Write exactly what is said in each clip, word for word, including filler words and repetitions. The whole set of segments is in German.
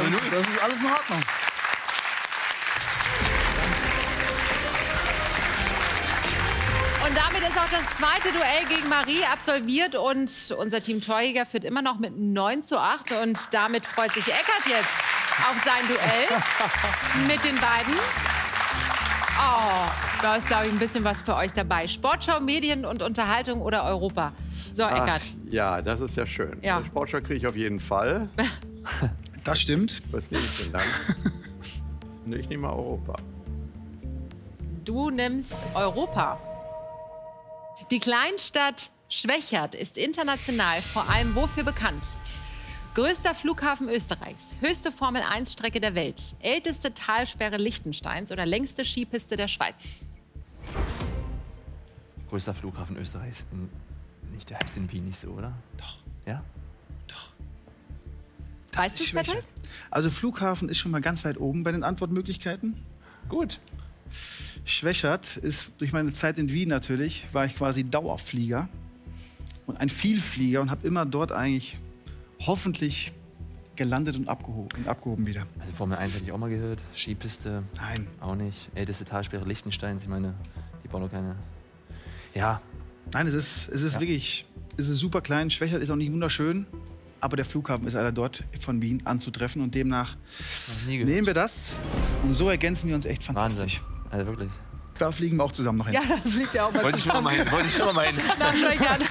Das ist alles in Ordnung. Und damit ist auch das zweite Duell gegen Marie absolviert. Und unser Team Torjäger führt immer noch mit neun zu acht. Und damit freut sich Eckart jetzt auf sein Duell mit den beiden. Oh, da ist, glaube ich, ein bisschen was für euch dabei. Sportschau, Medien und Unterhaltung oder Europa? So, Eckart. Ach, ja, das ist ja schön. Ja. Sportschau kriege ich auf jeden Fall. Das stimmt. Was nehme ich denn dann? Nee, ich nehme mal Europa. Du nimmst Europa. Die Kleinstadt Schwechat ist international vor allem wofür bekannt? Größter Flughafen Österreichs, höchste Formel eins Strecke der Welt, älteste Talsperre Liechtensteins oder längste Skipiste der Schweiz? Größter Flughafen Österreichs. Nicht, der heißt in Wien nicht so, oder? Doch. Ja? Doch. Weißt du es, Patrick? Also Flughafen ist schon mal ganz weit oben bei den Antwortmöglichkeiten. Gut. Schwechat ist durch meine Zeit in Wien natürlich, war ich quasi Dauerflieger und ein Vielflieger und habe immer dort eigentlich hoffentlich gelandet und abgehoben, und abgehoben wieder. Also Formel eins hätte ich auch mal gehört. Skipiste. Nein. Auch nicht. Älteste Talsperre Liechtensteins. Ich meine, die bauen doch keine. Ja. Nein, es ist, es ist Ja. wirklich, es ist super klein. Schwechat ist auch nicht wunderschön, aber der Flughafen ist leider dort von Wien anzutreffen und demnach Noch nie gehört. nehmen wir das und so ergänzen wir uns echt Wahnsinn. fantastisch. Also wirklich. Da fliegen wir auch zusammen noch hin. Ja, da fliegt ja auch mal Wollte ich schon mal hin. Wollte ich schon mal hin. nach Schwechat.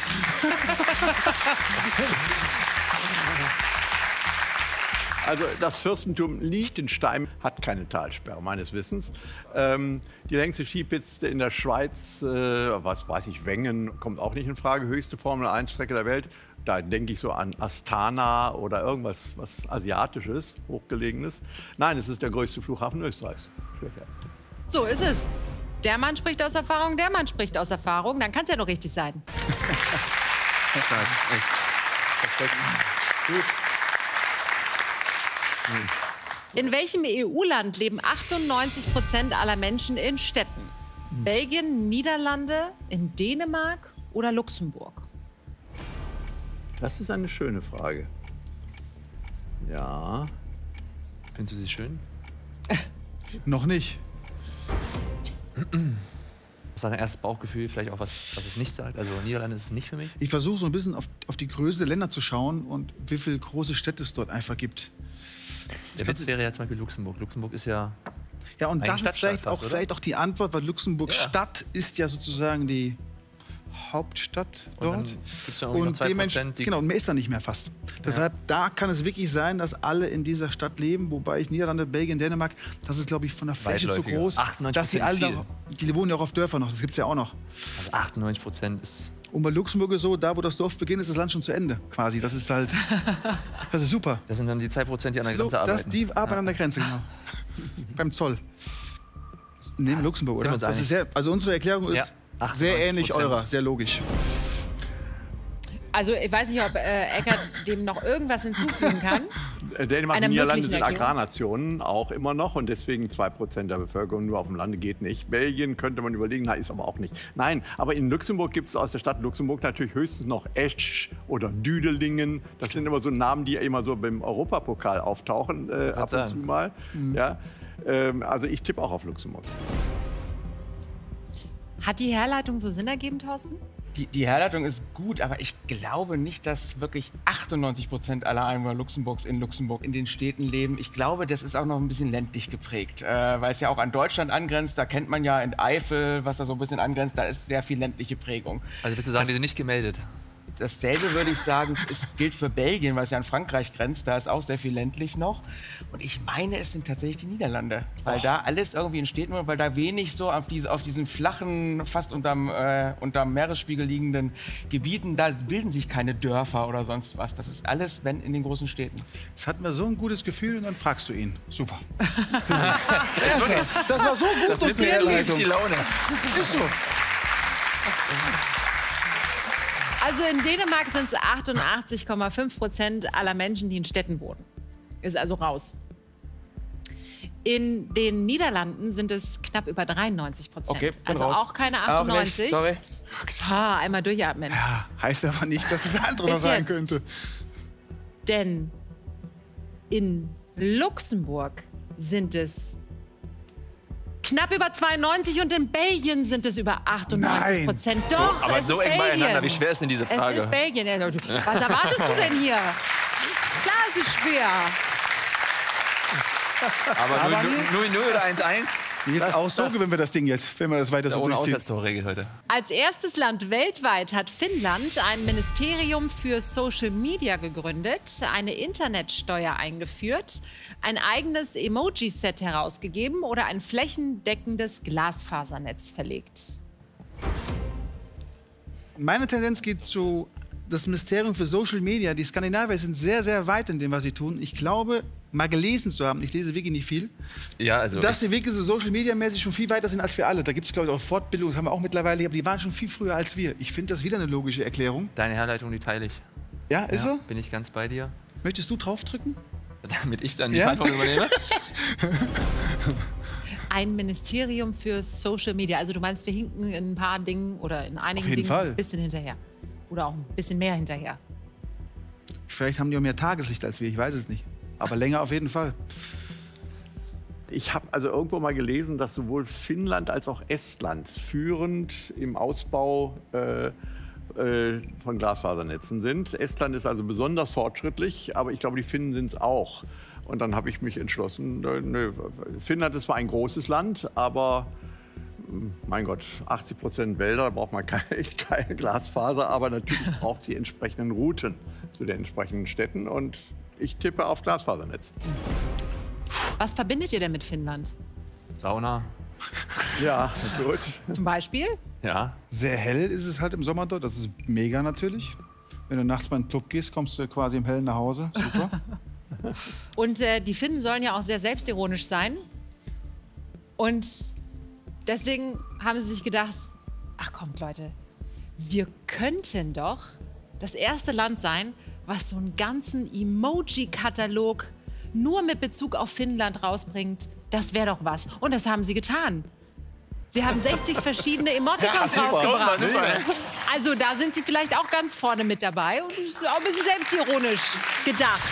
Also das Fürstentum Liechtenstein hat keine Talsperre, meines Wissens. Ähm, die längste Skipiste in der Schweiz, äh, was weiß ich, Wengen, kommt auch nicht in Frage. Höchste Formel eins Strecke der Welt. Da denke ich so an Astana oder irgendwas was Asiatisches, Hochgelegenes. Nein, es ist der größte Flughafen Österreichs. So ist es. Der Mann spricht aus Erfahrung, der Mann spricht aus Erfahrung. Dann kann es ja noch richtig sein. Perfekt. Gut. In welchem E U-Land leben achtundneunzig Prozent aller Menschen in Städten? Belgien, Niederlande, in Dänemark oder Luxemburg? Das ist eine schöne Frage. Ja. Findest du sie schön? Noch nicht. Was ist dein erstes Bauchgefühl? Vielleicht auch was, was es nicht sagt? Also Niederlande ist es nicht für mich. Ich versuche so ein bisschen auf, auf die Größe der Länder zu schauen und wie viele große Städte es dort einfach gibt. Der Witz wäre ja zum Beispiel Luxemburg. Luxemburg ist ja... Ja, und Eigentlich das ist Stadtstaat vielleicht fast, auch, oder? vielleicht auch die Antwort, weil Luxemburg Ja. Stadt ist ja sozusagen die Hauptstadt Und dann dort. gibt's ja irgendwie noch zwei Prozent, dementsprechend, die- genau, und mehr ist da nicht mehr fast. Deshalb, da kann es wirklich sein, dass alle in dieser Stadt leben, wobei ich Niederlande, Belgien, Dänemark, das ist, glaube ich, von der Fläche zu Weitläufiger. groß, achtundneunzig dass sie alle, Prozent noch, die wohnen ja auch auf Dörfern noch, das gibt es ja auch noch. Also achtundneunzig Prozent ist... Und bei Luxemburg ist so, da wo das Dorf beginnt, ist das Land schon zu Ende, quasi. Das ist halt, das ist super. Das sind dann die zwei Prozent, die an der So, Grenze das, arbeiten. die arbeiten an der Grenze, genau. Beim Zoll. Neben Luxemburg, Sind wir oder? uns Das einig? ist sehr, also unsere Erklärung ist Ja, sehr achtundneunzig ähnlich Prozent. eurer, sehr logisch. Also ich weiß nicht, ob äh, Eckart dem noch irgendwas hinzufügen kann. Dänemark Einer und Niederlande möglichen sind Erklärung. Agrarnationen, auch immer noch. Und deswegen zwei Prozent der Bevölkerung nur auf dem Lande geht nicht. Belgien könnte man überlegen, na, ist aber auch nicht. Nein, aber in Luxemburg gibt es aus der Stadt Luxemburg natürlich höchstens noch Esch oder Düdelingen. Das sind immer so Namen, die immer so beim Europapokal auftauchen, äh, ab und sagen. zu mal. Ja. Ähm, also ich tippe auch auf Luxemburg. Hat die Herleitung so Sinn ergeben, Thorsten? Die, die Herleitung ist gut, aber ich glaube nicht, dass wirklich achtundneunzig Prozent aller Einwohner Luxemburgs in Luxemburg in den Städten leben. Ich glaube, das ist auch noch ein bisschen ländlich geprägt, äh, weil es ja auch an Deutschland angrenzt. Da kennt man ja in Eifel, was da so ein bisschen angrenzt, da ist sehr viel ländliche Prägung. Also bitte sagen, die sind nicht gemeldet. Dasselbe würde ich sagen, es gilt für Belgien, weil es ja an Frankreich grenzt. Da ist auch sehr viel ländlich noch. Und ich meine, es sind tatsächlich die Niederlande. Weil da alles irgendwie in Städten, weil da wenig so auf, diese, auf diesen flachen, fast unterm, äh, unterm Meeresspiegel liegenden Gebieten, da bilden sich keine Dörfer oder sonst was. Das ist alles, wenn, in den großen Städten. Es hat mir so ein gutes Gefühl und dann fragst du ihn. Super. Ja, das war so gut und die Herleitung. Die Laune. Ist so. Also in Dänemark sind es achtundachtzig Komma fünf Prozent aller Menschen, die in Städten wohnen. Ist also raus. In den Niederlanden sind es knapp über dreiundneunzig Prozent. Okay, bin also raus. auch keine Auch achtundneunzig. nicht, sorry. Ah, einmal durchatmen. Ja, heißt aber nicht, dass es das andere Bis noch sein jetzt. könnte. Denn in Luxemburg sind es knapp über zweiundneunzig und in Belgien sind es über achtundneunzig Prozent. Doch, so, aber es so ist eng beieinander. Belgien. Wie schwer ist denn diese Frage? Es ist Belgien. Was erwartest du denn hier? Klar, es ist schwer. Aber null null oder eins eins? Jetzt auch so gewinnen wir das Ding jetzt, wenn wir das weiter so Ohne durchziehen. Auswärtstorregel heute. Als erstes Land weltweit hat Finnland ein Ministerium für Social Media gegründet, eine Internetsteuer eingeführt, ein eigenes Emoji-Set herausgegeben oder ein flächendeckendes Glasfasernetz verlegt. Meine Tendenz geht zu das Ministerium für Social Media. Die Skandinavier sind sehr, sehr weit in dem, was sie tun. Ich glaube, mal gelesen zu haben, ich lese wirklich nicht viel, Ja, also dass die wirklich so Social Media mäßig schon viel weiter sind als wir alle. Da gibt es, glaube ich, auch Fortbildungen, das haben wir auch mittlerweile, aber die waren schon viel früher als wir. Ich finde das wieder eine logische Erklärung. deine Herleitung, die teile ich. Ja, ist Ja, so? bin ich ganz bei dir. Möchtest du draufdrücken? Damit ich dann die Ja? Verantwortung übernehme? Ein Ministerium für Social Media. Also du meinst, wir hinken in ein paar Dingen oder in einigen Auf jeden Dingen Fall. ein bisschen hinterher. Oder auch ein bisschen mehr hinterher. Vielleicht haben die auch mehr Tageslicht als wir, ich weiß es nicht. Aber länger auf jeden Fall. Ich habe also irgendwo mal gelesen, dass sowohl Finnland als auch Estland führend im Ausbau äh, äh, von Glasfasernetzen sind. Estland ist also besonders fortschrittlich, aber ich glaube, die Finnen sind es auch. Und dann habe ich mich entschlossen, äh, nö, Finnland ist zwar ein großes Land, aber mein Gott, achtzig Prozent Wälder, da braucht man keine, keine Glasfaser, aber natürlich braucht sie entsprechenden Routen zu den entsprechenden Städten. Und ich tippe auf Glasfasernetz. Was verbindet ihr denn mit Finnland? Sauna. Ja, gut. Zum Beispiel? Ja. Sehr hell ist es halt im Sommer dort, das ist mega natürlich. Wenn du nachts mal in den Club gehst, kommst du quasi im Hellen nach Hause. Super. Und äh, die Finnen sollen ja auch sehr selbstironisch sein. Und deswegen haben sie sich gedacht, ach kommt Leute, wir könnten doch das erste Land sein, was so einen ganzen Emoji-Katalog nur mit Bezug auf Finnland rausbringt. Das wäre doch was. Und das haben sie getan. Sie haben sechzig verschiedene Emoticons rausgebracht. Also da sind sie vielleicht auch ganz vorne mit dabei und ist auch ein bisschen selbstironisch gedacht.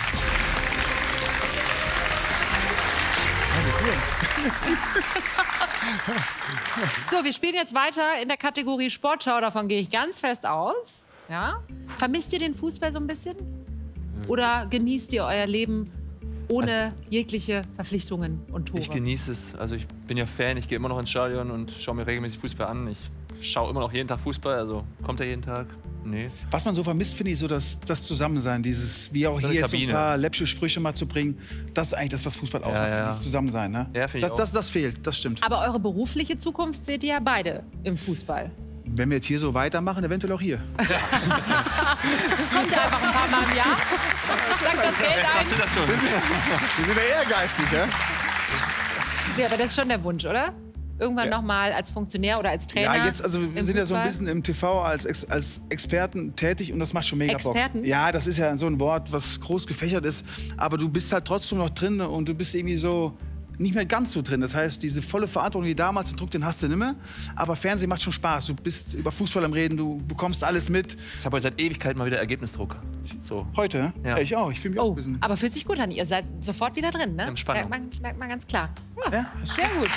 So, wir spielen jetzt weiter in der Kategorie Sportschau. Davon gehe ich ganz fest aus. Ja? Vermisst ihr den Fußball so ein bisschen? Oder genießt ihr euer Leben ohne jegliche Verpflichtungen und Tore? Ich genieße es. Also ich bin ja Fan, ich gehe immer noch ins Stadion und schaue mir regelmäßig Fußball an. Ich schaue immer noch jeden Tag Fußball, also kommt er jeden Tag? Nee. Was man so vermisst, finde ich, so das, das Zusammensein, dieses, wie auch So eine hier, so ein Kabine. paar läppische Sprüche mal zu bringen. Das ist eigentlich das, was Fußball ausmacht, ja. dieses Zusammensein. Ne? Ja, finde ich das, auch. das, das fehlt, das stimmt. Aber eure berufliche Zukunft seht ihr ja beide im Fußball. Wenn wir jetzt hier so weitermachen, eventuell auch hier. Kommt ihr einfach ein paar Mal im Jahr, sagt das Geld ein. Wir sind ja ehrgeizig, ja? Ja, aber das ist schon der Wunsch, oder? Irgendwann Ja. noch mal als Funktionär oder als Trainer. Ja, jetzt, also wir im sind ja so ein Fußball? bisschen im T V als, Ex als Experten tätig und das macht schon mega Experten? Bock. Ja, das ist ja so ein Wort, was groß gefächert ist, aber du bist halt trotzdem noch drin und du bist irgendwie so nicht mehr ganz so drin. Das heißt, diese volle Verantwortung wie damals, den Druck, den hast du nicht mehr. Aber Fernsehen macht schon Spaß. Du bist über Fußball am Reden, du bekommst alles mit. Ich habe heute seit Ewigkeit mal wieder Ergebnisdruck. So. Heute, ne? Ja. Ich auch. Ich fühle mich auch Oh, ein bisschen. aber fühlt sich gut an. Ihr seid sofort wieder drin, ne? Wir haben Spannung. Merkt man, merkt man ganz klar. Ja, Ja, sehr gut.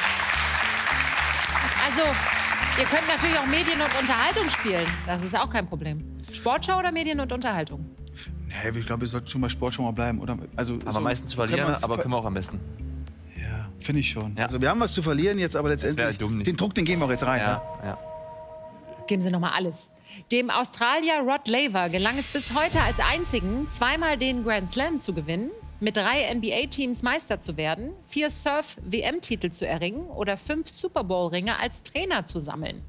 Also, ihr könnt natürlich auch Medien und Unterhaltung spielen. Das ist auch kein Problem. Sportschau oder Medien und Unterhaltung? Nee, ich glaube, wir sollten schon bei Sport schon mal bleiben. Oder? Also, Haben wir so- meistens zu können verlieren, wir uns aber ver- können wir auch am besten. Ja, finde ich schon. Ja. Also, wir haben was zu verlieren jetzt, aber letztendlich. wär dumm, nicht. Den Druck, den gehen wir auch jetzt rein. Ja, ja. Geben Sie noch mal alles. Dem Australier Rod Laver gelang es bis heute als einzigen, zweimal den Grand Slam zu gewinnen, mit drei N B A-Teams Meister zu werden, vier Surf-W M-Titel zu erringen oder fünf Super Bowl-Ringe als Trainer zu sammeln.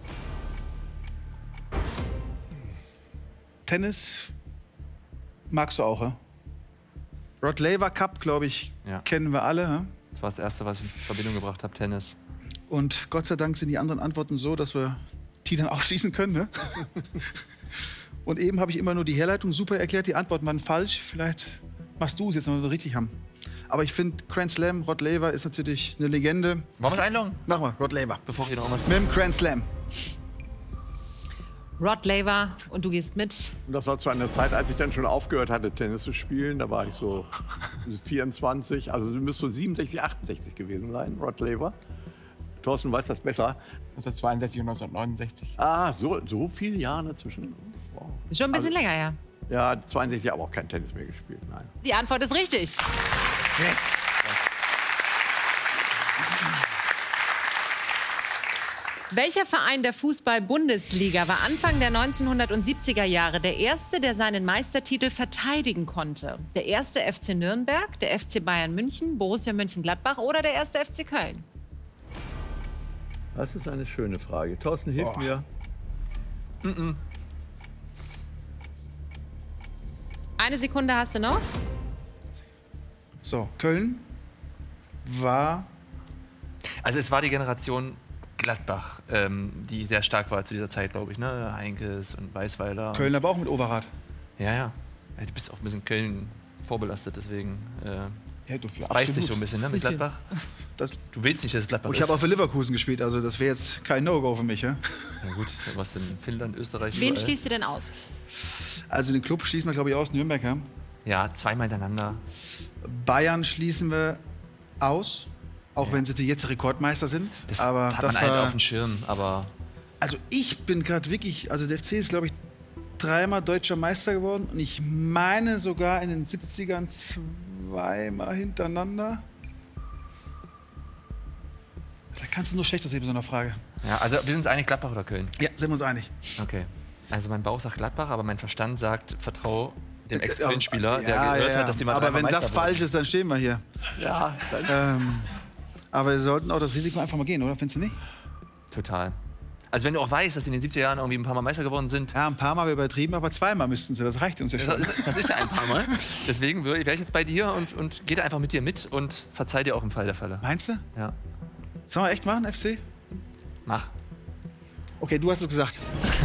Tennis magst du auch, ja? Rod Laver Cup, glaube ich, Ja. kennen wir alle. Ja? Das war das Erste, was ich in Verbindung gebracht habe, Tennis. Und Gott sei Dank sind die anderen Antworten so, dass wir die dann ausschließen können. Ne? Und eben habe ich immer nur die Herleitung super erklärt, die Antworten waren falsch. Vielleicht machst du es jetzt noch so richtig haben. Aber ich finde, Grand Slam, Rod Laver ist natürlich eine Legende. Wollen wir es einloggen? Mach mal, Rod Laver. Bevor wir noch was... Mit dem Grand Slam. Rod Laver und du gehst mit. Und das war zu einer Zeit, als ich dann schon aufgehört hatte, Tennis zu spielen. Da war ich so vierundzwanzig, also du müsst so siebenundsechzig, achtundsechzig gewesen sein, Rod Laver. Thorsten weiß das besser. neunzehnhundertzweiundsechzig und neunzehnhundertneunundsechzig. Ah, so, so viele Jahre dazwischen. Wow. Ist schon ein bisschen Also- länger, ja. Ja, zweiundsechzig, aber auch kein Tennis mehr gespielt, nein. Die Antwort ist richtig. Welcher Verein der Fußball-Bundesliga war Anfang der neunzehnhundertsiebziger Jahre der erste, der seinen Meistertitel verteidigen konnte? Der erste F C Nürnberg, der F C Bayern München, Borussia Mönchengladbach oder der erste F C Köln? Das ist eine schöne Frage. Thorsten, hilf Oh. mir. Eine Sekunde hast du noch. So, Köln war. Also es war die Generation Gladbach, ähm, die sehr stark war zu dieser Zeit, glaube ich. Ne? Heinkes und Weißweiler. Köln aber auch mit Overath. Ja, ja. Ja, du bist auch ein bisschen Köln vorbelastet, deswegen äh, Ja, du, das beißt sich so ein bisschen ne, mit Bisschen. Gladbach. Das, Du willst nicht, dass es Gladbach ich ist. habe auch für Leverkusen gespielt, also das wäre jetzt kein No-Go für mich. Ja? Na gut, was in Finnland, Österreich. Wen überall. schließt du denn aus? Also den Club schließen wir, glaube ich, aus, Nürnberg. Ja? Ja, zweimal hintereinander. Bayern schließen wir aus, auch wenn sie die jetzt Rekordmeister sind. Das aber hat das man halt war, auf dem Schirm, aber also ich bin gerade wirklich, also der F C ist, glaube ich, dreimal deutscher Meister geworden und ich meine sogar in den siebzigern zweimal hintereinander. Da kannst du nur schlecht aussehen bei so einer Frage. ja, also wir sind uns einig, Gladbach oder Köln? Ja, sind wir uns einig. Okay. Also mein Bauch sagt Gladbach, aber mein Verstand sagt, vertrau dem Ja, Ex-Köln-Spieler, der ja, gehört ja. hat, dass die mal Aber dreimal wenn das Meister falsch wurden. ist, dann stehen wir hier. Ja, dann Ähm, aber wir sollten auch das Risiko einfach mal gehen, oder? Findest du nicht? Total. Also wenn du auch weißt, dass die in den siebziger Jahren irgendwie ein paar Mal Meister geworden sind, Ja, ein paar Mal haben wir übertrieben, aber zweimal müssten sie. Das reicht uns ja das schon. ist, das ist ja ein paar Mal. Deswegen wäre ich jetzt bei dir und, und gehe da einfach mit dir mit und verzeih dir auch im Fall der Fälle. Meinst du? Ja, Sollen wir echt machen, F C? mach. Okay, du hast es gesagt.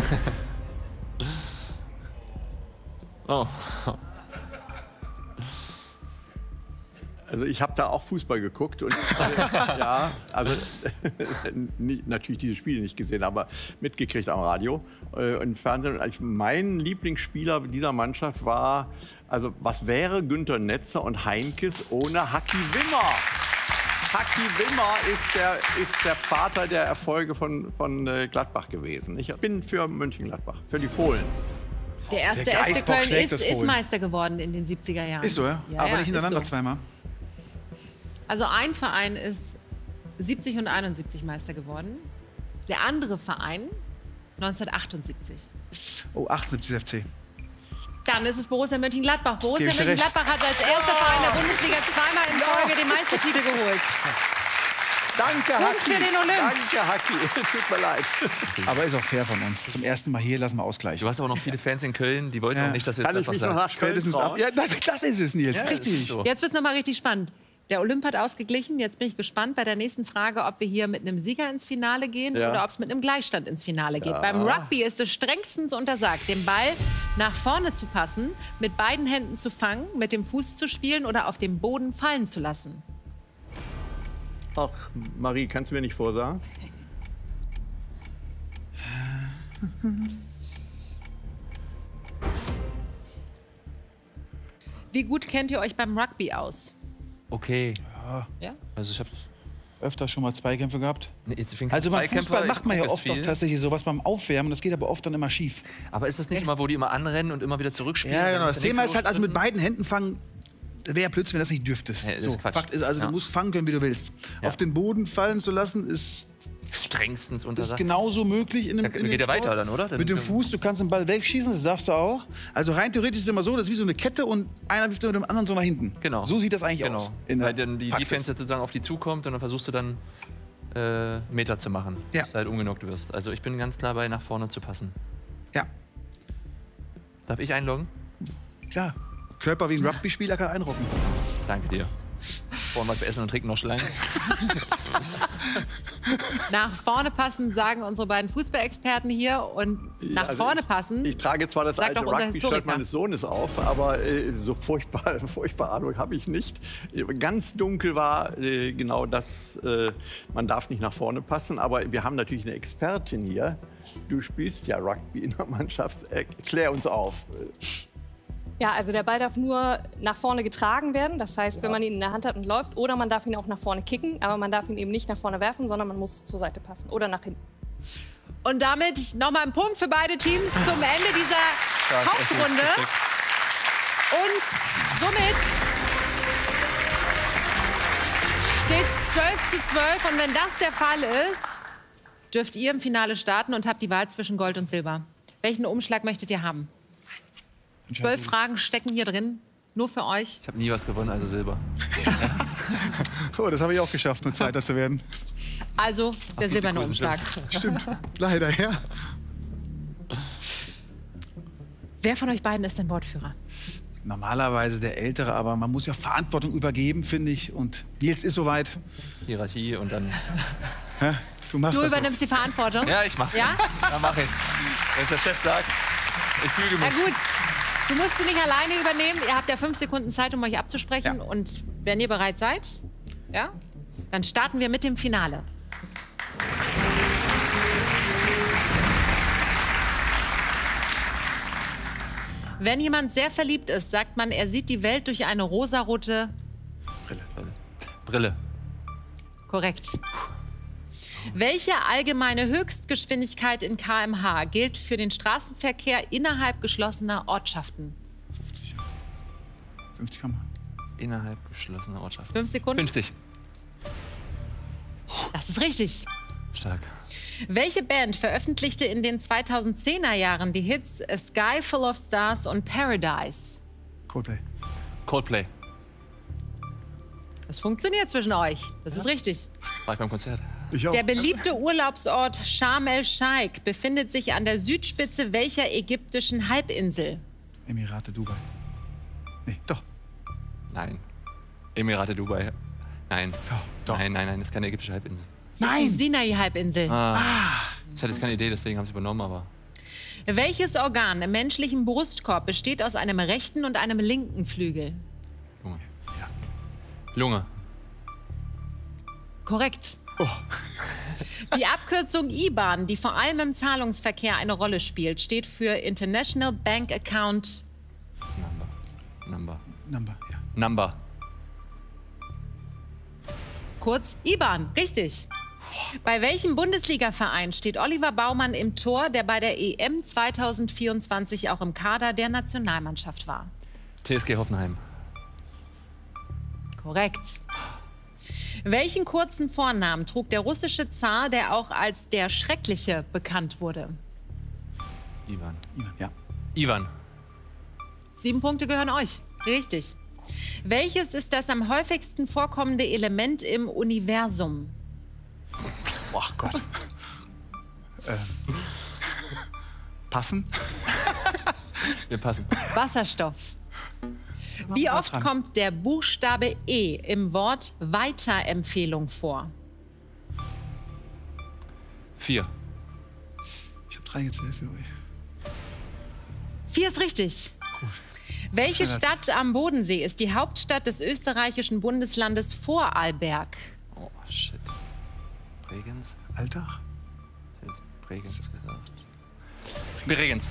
Oh. Also ich habe da auch Fußball geguckt und äh, ja, also nicht, natürlich diese Spiele nicht gesehen, aber mitgekriegt am Radio äh, und im Fernsehen. Und mein Lieblingsspieler dieser Mannschaft war, also was wäre Günter Netzer und Heinkes ohne Haki Wimmer? Haki Wimmer ist der, ist der Vater der Erfolge von, von äh, Gladbach gewesen. Ich bin für Mönchengladbach, für die Fohlen. Der erste Der F C Geißbock Köln schlägt ist, das ist Fohlen. Meister geworden in den siebziger Jahren. Ist so, ja? Ja, aber ja, nicht hintereinander ist so. zweimal. Also ein Verein ist siebzig und einundsiebzig Meister geworden. Der andere Verein neunzehnhundertachtundsiebzig. Oh, achtundsiebzig F C. Dann ist es Borussia Mönchengladbach. Borussia Gebe ich dir recht. Mönchengladbach hat als erster Verein der Bundesliga zweimal in Folge den Meistertitel geholt. Danke, Punkt Haki. für den Olymp. Danke, Haki. Tut mir leid. Aber ist auch fair von uns. Zum ersten Mal hier lassen wir ausgleichen. Du hast aber noch viele Fans in Köln, die wollten Ja. auch nicht, dass wir Kann jetzt ich einfach mich noch sagen. nach Köln Spätestens ab. trauen? Ja, das, das ist es, Nils. Ja, Richtig. ist so. Jetzt wird es nochmal richtig spannend. Der Olymp hat ausgeglichen. Jetzt bin ich gespannt bei der nächsten Frage, ob wir hier mit einem Sieger ins Finale gehen Ja. oder ob es mit einem Gleichstand ins Finale geht. Beim Rugby ist es strengstens untersagt, den Ball nach vorne zu passen, mit beiden Händen zu fangen, mit dem Fuß zu spielen oder auf dem Boden fallen zu lassen. Ach, Marie, kannst du mir nicht vorsagen? Wie gut kennt ihr euch beim Rugby aus? Okay. Ja? Also ich habe Öfter schon mal Zweikämpfe gehabt. jetzt fing Also beim Zweikämpfer, Fußball ich macht man ja guck oft jetzt doch viel. tatsächlich sowas beim Aufwärmen. Das geht aber oft dann immer schief. Aber ist das nicht immer, wo die immer anrennen und immer wieder zurückspielen? Ja, Dann genau. Das der Thema nächste ist halt, also mit lossprinten? beiden Händen fangen, wäre ja Blödsinn, wenn das nicht dürftest. Ja, das so, ist Quatsch. Fakt ist also, Ja. du musst fangen können, wie du willst. Ja. Auf den Boden fallen zu lassen, ist, Strengstens ist untersagt. genauso möglich in einem, Da in dem geht ja Sport. weiter dann, oder? Dann- Mit dem Fuß, du kannst den Ball wegschießen, das darfst du auch. Also rein theoretisch ist es immer so, das ist wie so eine Kette und einer wirft mit dem anderen so nach hinten. Genau. So sieht das eigentlich Genau. aus. in der Weil dann die Praxis. Defense sozusagen auf die zukommt und dann versuchst du dann äh, Meter zu machen, Ja. dass du halt ungenockt wirst. Also ich bin ganz klar bei nach vorne zu passen. Ja, Darf ich einloggen? klar. Körper wie ein Rugby-Spieler kann einrocken. Danke dir. Wollen wir essen und trinken noch Schlangen? Nach vorne passen, sagen unsere beiden Fußballexperten hier. Und nach Also vorne ich, passen. Ich trage zwar das sagt alte doch unser Rugby-Shirt Historiker. meines Sohnes auf, aber äh, so furchtbar, furchtbar Ahnung habe ich nicht. Ganz dunkel war äh, genau das, äh, man darf nicht nach vorne passen, aber wir haben natürlich eine Expertin hier. Du spielst ja Rugby in der Mannschaft. Erklär uns auf. Ja, also der Ball darf nur nach vorne getragen werden. Das heißt, Ja. wenn man ihn in der Hand hat und läuft. Oder man darf ihn auch nach vorne kicken. Aber man darf ihn eben nicht nach vorne werfen, sondern man muss zur Seite passen. Oder nach hinten. Und damit nochmal ein Punkt für beide Teams zum Ende dieser Stark, echt gut. Hauptrunde. Perfekt. Und somit steht es zwölf zu zwölf. Und wenn das der Fall ist, dürft ihr im Finale starten und habt die Wahl zwischen Gold und Silber. Welchen Umschlag möchtet ihr haben? Zwölf Fragen stecken hier drin, nur für euch. Ich habe nie was gewonnen, also Silber. Oh, das habe ich auch geschafft, nur Zweiter zu werden. Also der silberne großen Umschlag. Stimmt, leider, ja. Wer von euch beiden ist denn Wortführer? Normalerweise der Ältere, aber man muss ja Verantwortung übergeben, finde ich. Und Nils ist soweit. Hierarchie und dann... Hä? Du machst Du das doch. übernimmst die Verantwortung? Ja, ich mach's. Ja? Dann mach ich's. Wenn es der Chef sagt, ich füge Na mich. gut, du musst sie nicht alleine übernehmen. Ihr habt ja fünf Sekunden Zeit, um euch abzusprechen. Ja. Und wenn ihr bereit seid, ja, dann starten wir mit dem Finale. Wenn jemand sehr verliebt ist, sagt man, er sieht die Welt durch eine rosarote... Brille. Korrekt. Welche allgemeine Höchstgeschwindigkeit in Kilometer pro Stunde gilt für den Straßenverkehr innerhalb geschlossener Ortschaften? fünfzig. fünfzig kann man. Innerhalb geschlossener Ortschaften. Fünf Sekunden? fünfzig. Das ist richtig. Stark. Welche Band veröffentlichte in den zweitausendzehner Jahren die Hits A Sky Full of Stars und Paradise? Coldplay. Coldplay. Das funktioniert zwischen euch. Das ist richtig. War ich beim Konzert. Ich auch. Der beliebte Urlaubsort Sharm el-Sheikh befindet sich an der Südspitze welcher ägyptischen Halbinsel? Emirate, Dubai. Nee, doch. Nein. Emirate Dubai. Nein. Doch, doch. Nein, nein, nein, das ist keine ägyptische Halbinsel. Das ist die Sinai-Halbinsel. Ah. Ich hatte jetzt keine Idee, deswegen haben sie übernommen, aber... Welches Organ im menschlichen Brustkorb besteht aus einem rechten und einem linken Flügel? Lunge. Ja. Lunge. Korrekt. Oh. Die Abkürzung I B A N, die vor allem im Zahlungsverkehr eine Rolle spielt, steht für International Bank Account. Number. Number. Number, ja. Number. Kurz I B A N, richtig. Bei welchem Bundesligaverein steht Oliver Baumann im Tor, der bei der E M zweitausendvierundzwanzig auch im Kader der Nationalmannschaft war? T S G Hoffenheim. Korrekt. Welchen kurzen Vornamen trug der russische Zar, der auch als der Schreckliche bekannt wurde? Ivan. Ja. Ivan. Sieben Punkte gehören euch. Richtig. Welches ist das am häufigsten vorkommende Element im Universum? Oh Gott. ähm. Passen? Wir passen. Wasserstoff. Wie mal oft dran. kommt der Buchstabe E im Wort Weiterempfehlung vor? Vier. Ich habe drei gezählt für euch. Vier ist richtig. Welche Stadt am Bodensee ist die Hauptstadt des österreichischen Bundeslandes Vorarlberg? Oh, shit. Bregenz? Alltag? Ich hätte Bregenz gesagt. Bregenz.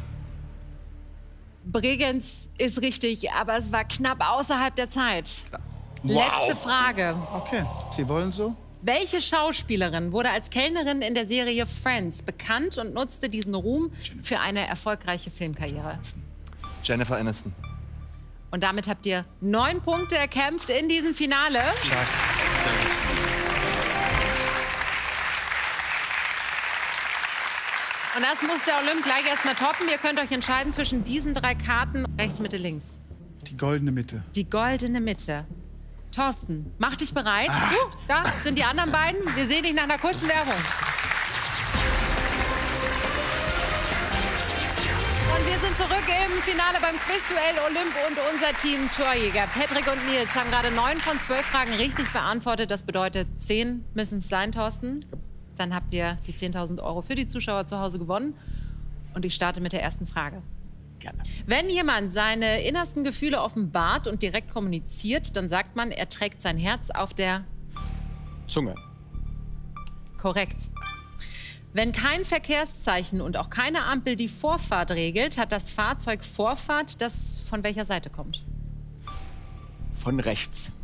Bregenz ist richtig, aber es war knapp außerhalb der Zeit. Letzte Frage. Okay. Sie wollen so? Welche Schauspielerin wurde als Kellnerin in der Serie Friends bekannt und nutzte diesen Ruhm für eine erfolgreiche Filmkarriere? Jennifer Aniston. Und damit habt ihr neun Punkte erkämpft in diesem Finale. Stark. Und das muss der Olymp gleich erstmal toppen. Ihr könnt euch entscheiden zwischen diesen drei Karten. Rechts, Mitte, links. Die goldene Mitte. Die goldene Mitte. Thorsten, mach dich bereit. Uh, da sind die anderen beiden. Wir sehen dich nach einer kurzen Werbung. Und wir sind zurück im Finale beim Quizduell Olymp und unser Team Torjäger. Patrick und Nils haben gerade neun von zwölf Fragen richtig beantwortet. Das bedeutet, zehn müssen es sein, Thorsten. Dann habt ihr die zehntausend Euro für die Zuschauer zu Hause gewonnen. Und ich starte mit der ersten Frage. Gerne. Wenn jemand seine innersten Gefühle offenbart und direkt kommuniziert, dann sagt man, er trägt sein Herz auf der Zunge. Korrekt. Wenn kein Verkehrszeichen und auch keine Ampel die Vorfahrt regelt, hat das Fahrzeug Vorfahrt, das von welcher Seite kommt? Von rechts.